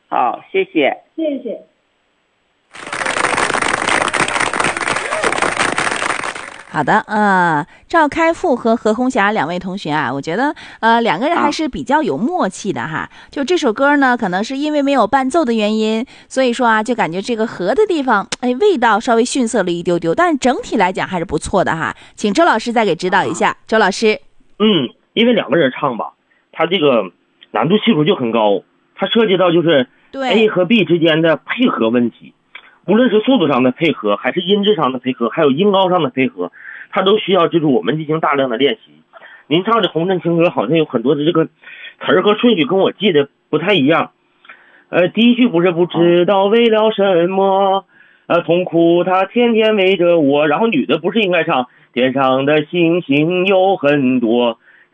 好，谢谢。 谢谢。 好的，赵开复和何红霞两位同学啊，我觉得两个人还是比较有默契的哈。就这首歌呢，可能是因为没有伴奏的原因，所以说啊，就感觉这个和的地方，味道稍微逊色了一丢丢，但是整体来讲还是不错的哈。请周老师再给指导一下，周老师。 因为两个人唱吧，他这个难度系数就很高，它涉及到就是 A 和 B 之间的配合问题。无论是速度上的配合，还是音质上的配合，还有音高上的配合，它都需要就是我们进行大量的练习。您唱的《红尘情歌》好像有很多的这个词儿和顺序跟我记得不太一样。第一句不是不知道为了什么，痛苦它天天围着我，然后女的不是应该唱天上的星星有很多。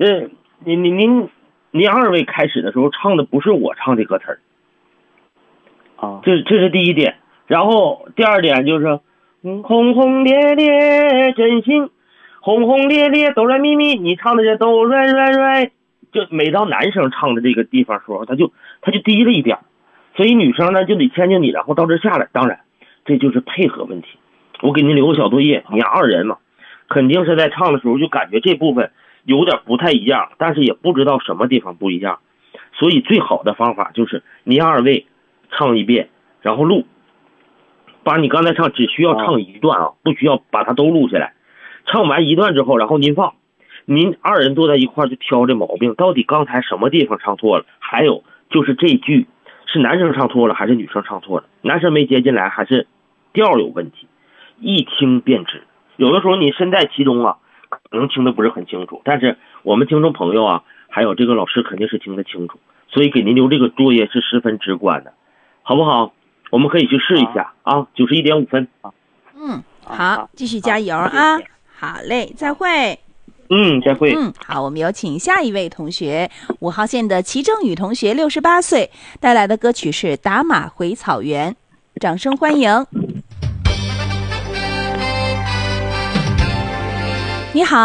您二位开始的时候唱的不是我唱的歌词儿。这是第一点。然后第二点就是轰轰烈烈真心，轰轰烈烈哆来咪咪，你唱的这哆来来来，就每到男生唱的这个地方时候，他就低了一点，所以女生呢就得牵着你，然后到这下来。当然这就是配合问题，我给您留个小作业，你二人嘛，肯定是在唱的时候就感觉这部分有点不太一样，但是也不知道什么地方不一样，所以最好的方法就是您二位唱一遍，然后录，把你刚才唱只需要唱一段啊，不需要把它都录下来。唱完一段之后，然后您放，您二人坐在一块就挑这毛病，到底刚才什么地方唱错了？还有就是这句是男生唱错了还是女生唱错了？男生没接进来还是调有问题？一听便知。有的时候你身在其中啊，可能听得不是很清楚，但是我们听众朋友啊，还有这个老师肯定是听得清楚，所以给您留这个作业是十分直观的，好不好？我们可以去试一下啊，91.5分。 好，继续加油啊！好嘞，再会。 再会。 好，我们有请下一位同学，5号线的齐正宇同学，68岁，带来的歌曲是《打马回草原》，掌声欢迎。你好。